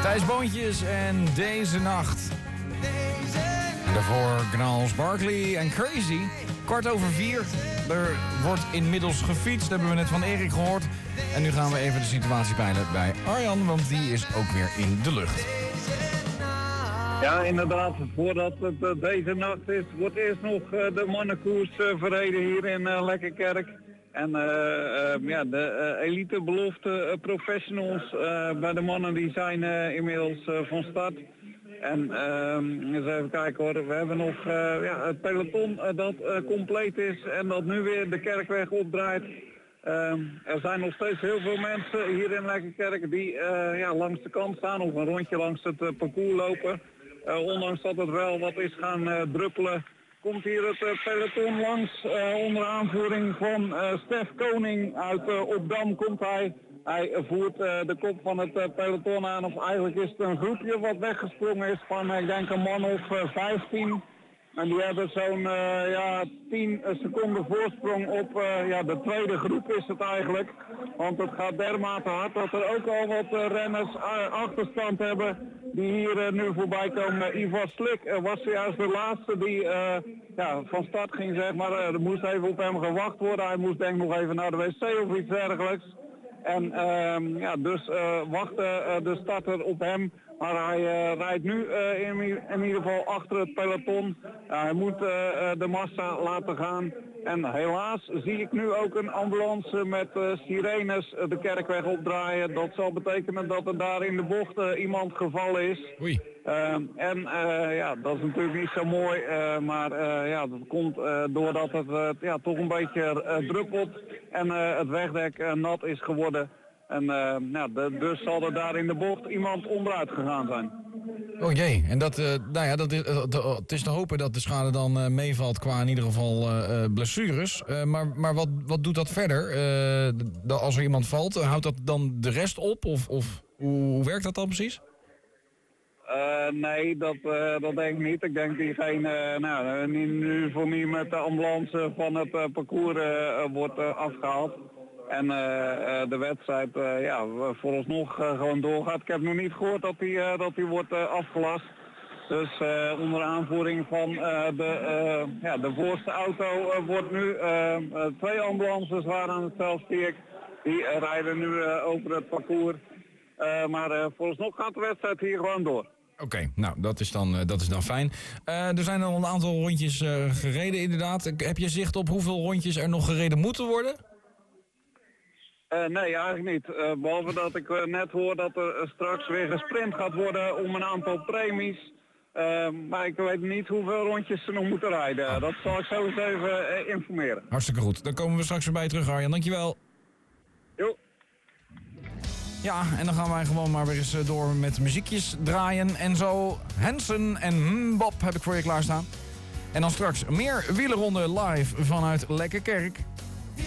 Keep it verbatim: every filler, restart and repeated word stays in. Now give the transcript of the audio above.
Thijs Boontjes en Deze Nacht. En daarvoor Gnals Barkley en Crazy. Kwart over vier. Er wordt inmiddels gefietst, hebben we net van Erik gehoord. En nu gaan we even de situatie peilen bij Arjan, want die is ook weer in de lucht. Ja, inderdaad. Voordat het uh, deze nacht is, wordt eerst nog uh, de mannenkoers uh, verreden hier in uh, Lekkerkerk. En uh, uh, ja, de uh, elite belofte uh, professionals uh, bij de mannen die zijn uh, inmiddels uh, van start. En uh, eens even kijken hoor, we hebben nog uh, ja, het peloton uh, dat uh, compleet is en dat nu weer de Kerkweg opdraait. Uh, er zijn nog steeds heel veel mensen hier in Lekkerkerk die uh, ja, langs de kant staan of een rondje langs het uh, parcours lopen. Uh, ondanks dat het wel wat is gaan uh, druppelen, komt hier het uh, peloton langs uh, onder aanvoering van uh, Stef Koning uit uh, Opdam komt hij. Hij uh, voert uh, de kop van het uh, peloton aan, of eigenlijk is het een groepje wat weggesprongen is van uh, ik denk een man of uh, vijftien. En die hebben zo'n uh, ja, tien seconden voorsprong op uh, ja, de tweede groep is het eigenlijk. Want het gaat dermate hard dat er ook al wat uh, renners uh, achterstand hebben die hier uh, nu voorbij komen. Ivar Slik uh, was juist de laatste die uh, ja, van start ging, zeg maar. Uh, er moest even op hem gewacht worden. Hij moest denk ik nog even naar de wc of iets dergelijks. En uh, ja, dus uh, wachtte uh, de starter op hem. Maar hij uh, rijdt nu uh, in, in ieder geval achter het peloton. Uh, hij moet uh, de massa laten gaan. En helaas zie ik nu ook een ambulance met uh, sirenes uh, de Kerkweg opdraaien. Dat zal betekenen dat er daar in de bocht uh, iemand gevallen is. Oei. Uh, en uh, ja, dat is natuurlijk niet zo mooi. Uh, maar uh, ja, dat komt uh, doordat het uh, ja, toch een beetje uh, druppelt. En uh, het wegdek uh, nat is geworden. En uh, nou, de, dus zal er daar in de bocht iemand onderuit gegaan zijn. Oh jee, en dat, uh, nou ja, dat is, uh, de, het is te hopen dat de schade dan uh, meevalt qua in ieder geval uh, blessures. Uh, maar maar wat, wat doet dat verder? Uh, de, als er iemand valt, houdt dat dan de rest op? Of, of hoe, hoe werkt dat dan precies? Uh, nee, dat, uh, dat denk ik niet. Ik denk diegene, uh, nou, nu voor mij met de ambulance van het uh, parcours uh, wordt uh, afgehaald. En uh, uh, de wedstrijd uh, ja, vooralsnog uh, gewoon doorgaat. Ik heb nog niet gehoord dat die, uh, dat die wordt uh, afgelast. Dus uh, onder aanvoering van uh, de, uh, ja, de voorste auto uh, wordt nu uh, uh, twee ambulances waren aan het veld, zie ik. Die uh, rijden nu uh, over het parcours. Uh, maar uh, vooralsnog gaat de wedstrijd hier gewoon door. Oké, okay, nou dat is dan, uh, dat is dan fijn. Uh, er zijn al een aantal rondjes uh, gereden inderdaad. Heb je zicht op hoeveel rondjes er nog gereden moeten worden? Uh, nee, eigenlijk niet. Uh, behalve dat ik uh, net hoor dat er uh, straks weer gesprint gaat worden om een aantal premies. Uh, maar ik weet niet hoeveel rondjes ze nog moeten rijden. Uh, dat zal ik zo eens even uh, informeren. Hartstikke goed. Dan komen we straks weer bij terug, Arjan. Dankjewel. Jo. Ja, en dan gaan wij gewoon maar weer eens door met muziekjes draaien en zo. Hansen en Bob heb ik voor je klaarstaan. En dan straks meer wielerronde live vanuit Lekkerkerk.